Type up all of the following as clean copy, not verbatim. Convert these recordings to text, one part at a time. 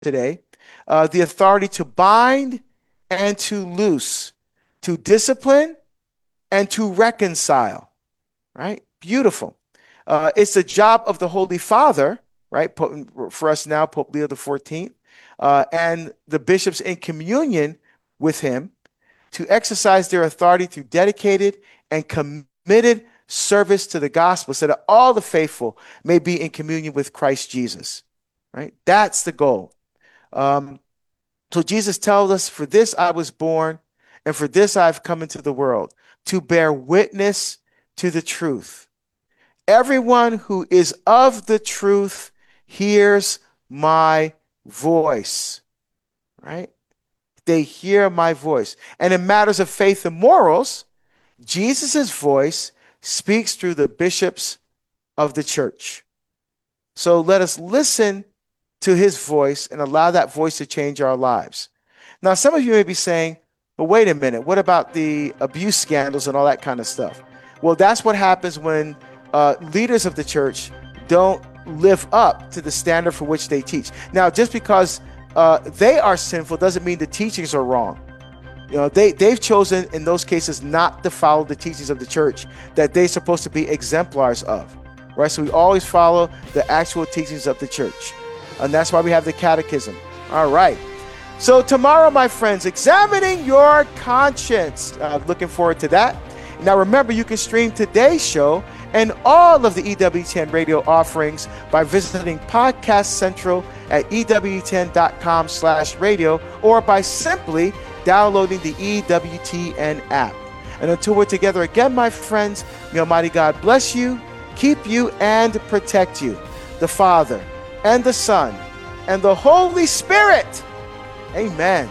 today, the authority to bind and to loose, to discipline and to reconcile, right? Beautiful. It's the job of the Holy Father, right? For us now, Pope Leo XIV, and the bishops in communion with him to exercise their authority through dedicated and committed service to the gospel so that all the faithful may be in communion with Christ Jesus, right? That's the goal. So Jesus tells us, for this I was born, and for this I have come into the world, to bear witness to the truth. Everyone who is of the truth hears my voice, right? They hear my voice. And in matters of faith and morals, Jesus' voice speaks through the bishops of the church. So let us listen to his voice and allow that voice to change our lives. Now, some of you may be saying, but wait a minute, what about the abuse scandals and all that kind of stuff? Well, that's what happens when leaders of the church don't live up to the standard for which they teach. Now, just because they are sinful doesn't mean the teachings are wrong. You know, they've chosen in those cases not to follow the teachings of the church that they're supposed to be exemplars of, right? So we always follow the actual teachings of the church. And that's why we have the catechism. All right. So tomorrow, my friends, examining your conscience. Looking forward to that. Now, remember, you can stream today's show and all of the EWTN radio offerings by visiting Podcast Central at EWTN.com/radio or by simply downloading the EWTN app. And until we're together again, my friends, may Almighty God bless you, keep you, and protect you. The Father, and the Son, and the Holy Spirit. Amen.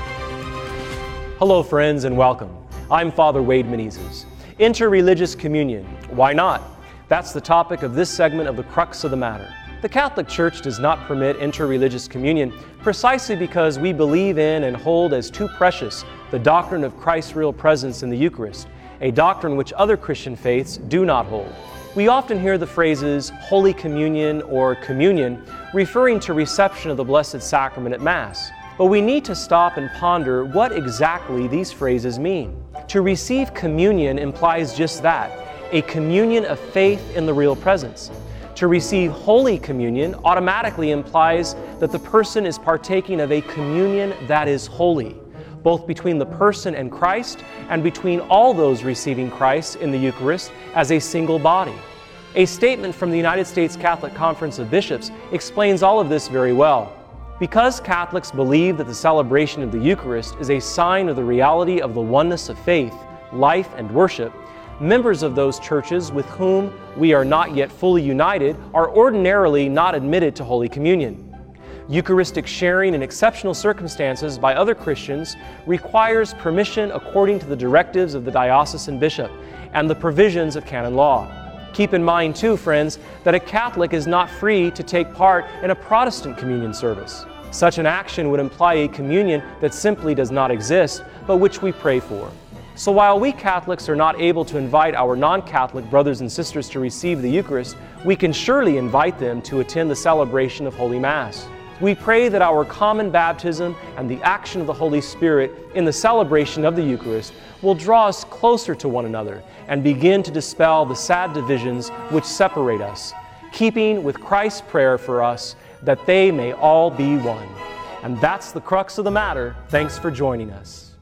Hello, friends, and welcome. I'm Father Wade Menezes. Interreligious communion. Why not? That's the topic of this segment of The Crux of the Matter. The Catholic Church does not permit interreligious communion precisely because we believe in and hold as too precious the doctrine of Christ's real presence in the Eucharist, a doctrine which other Christian faiths do not hold. We often hear the phrases Holy Communion or communion referring to reception of the Blessed Sacrament at Mass. But we need to stop and ponder what exactly these phrases mean. To receive communion implies just that, a communion of faith in the real presence. To receive Holy Communion automatically implies that the person is partaking of a communion that is holy, both between the person and Christ and between all those receiving Christ in the Eucharist as a single body. A statement from the United States Catholic Conference of Bishops explains all of this very well. Because Catholics believe that the celebration of the Eucharist is a sign of the reality of the oneness of faith, life, and worship, members of those churches with whom we are not yet fully united are ordinarily not admitted to Holy Communion. Eucharistic sharing in exceptional circumstances by other Christians requires permission according to the directives of the diocesan bishop and the provisions of canon law. Keep in mind too, friends, that a Catholic is not free to take part in a Protestant communion service. Such an action would imply a communion that simply does not exist, but which we pray for. So while we Catholics are not able to invite our non-Catholic brothers and sisters to receive the Eucharist, we can surely invite them to attend the celebration of Holy Mass. We pray that our common baptism and the action of the Holy Spirit in the celebration of the Eucharist will draw us closer to one another and begin to dispel the sad divisions which separate us, keeping with Christ's prayer for us that they may all be one. And that's the crux of the matter. Thanks for joining us.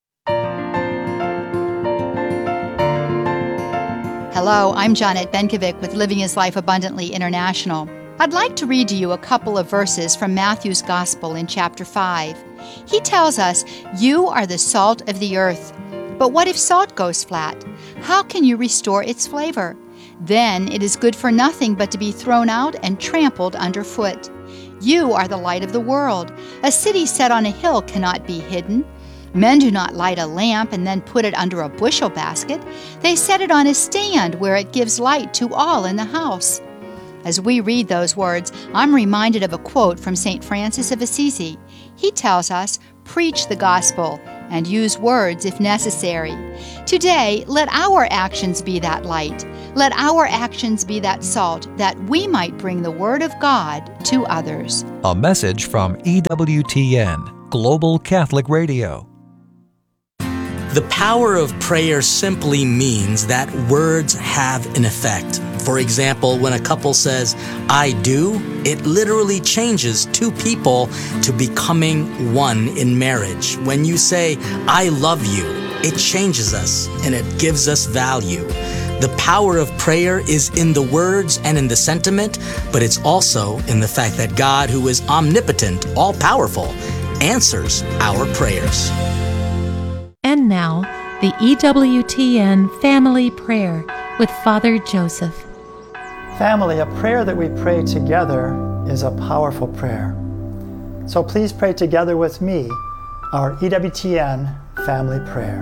Hello, I'm Janet Benkovic with Living His Life Abundantly International. I'd like to read to you a couple of verses from Matthew's Gospel in chapter 5. He tells us, "You are the salt of the earth. But what if salt goes flat? How can you restore its flavor? Then it is good for nothing but to be thrown out and trampled underfoot. You are the light of the world. A city set on a hill cannot be hidden. Men do not light a lamp and then put it under a bushel basket. They set it on a stand where it gives light to all in the house." As we read those words, I'm reminded of a quote from St. Francis of Assisi. He tells us, "Preach the gospel and use words if necessary." Today, let our actions be that light. Let our actions be that salt, that we might bring the Word of God to others. A message from EWTN, Global Catholic Radio. The power of prayer simply means that words have an effect. For example, when a couple says, "I do," it literally changes two people to becoming one in marriage. When you say, "I love you," it changes us and it gives us value. The power of prayer is in the words and in the sentiment, but it's also in the fact that God, who is omnipotent, all-powerful, answers our prayers. And now, the EWTN Family Prayer with Father Joseph. Family, a prayer that we pray together is a powerful prayer. So please pray together with me our EWTN Family Prayer.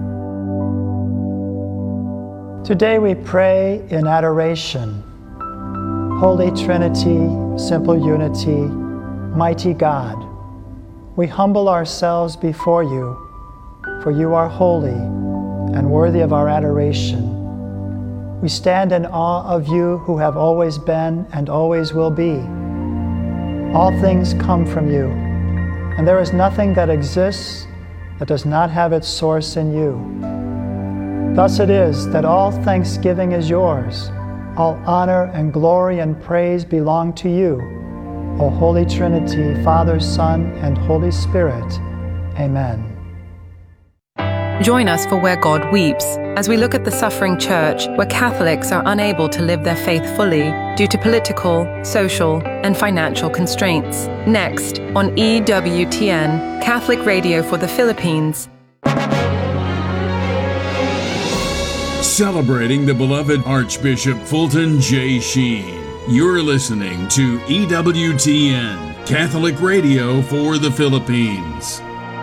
Today we pray in adoration. Holy Trinity, simple unity, mighty God, we humble ourselves before you, for you are holy and worthy of our adoration. We stand in awe of you who have always been and always will be. All things come from you, and there is nothing that exists that does not have its source in you. Thus it is that all thanksgiving is yours, all honor and glory and praise belong to you, O Holy Trinity, Father, Son, and Holy Spirit. Amen. Join us for Where God Weeps, as we look at the suffering church where Catholics are unable to live their faith fully due to political, social, and financial constraints. Next on EWTN, Catholic Radio for the Philippines. Celebrating the beloved Archbishop Fulton J. Sheen. You're listening to EWTN, Catholic Radio for the Philippines.